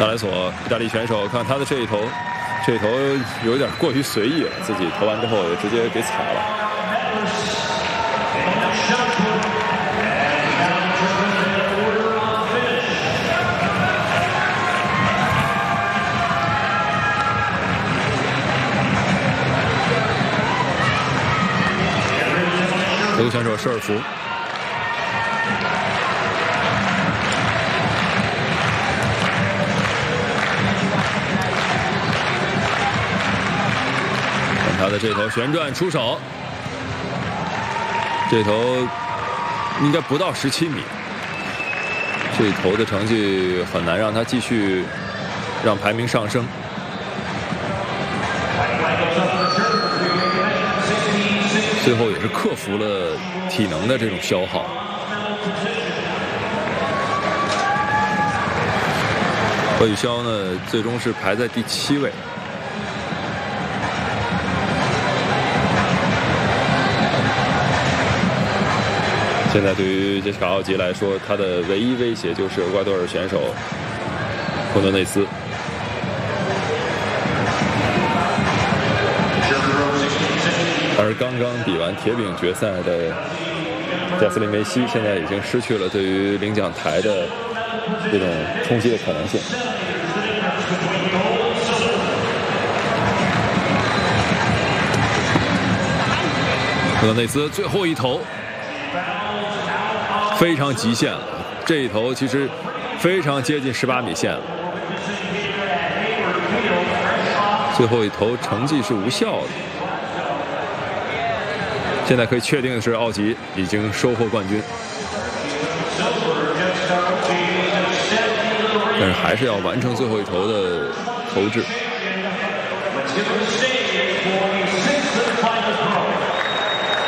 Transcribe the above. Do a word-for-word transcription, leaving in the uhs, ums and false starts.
莱索，意大利选手，看他的这一投，这一投有点过于随意了，自己投完之后也直接给踩了。德国选手舍尔福。 他的这头旋转出手，这头应该不到十七米，这头的成绩很难让他继续让排名上升。最后也是克服了体能的这种消耗。何雨潇呢，最终是排在第七位。 现在对于杰西卡·奥吉来说，他的唯一威胁就是厄瓜多尔选手孔德内斯。而刚刚比完铁饼决赛的加斯林梅西，现在已经失去了对于领奖台的这种冲击的可能性。孔德内斯最后一投。 非常极限了，这一投其实非常接近十八米线了。最后一投成绩是无效的。现在可以确定的是，奥吉已经收获冠军，但是还是要完成最后一投的投掷。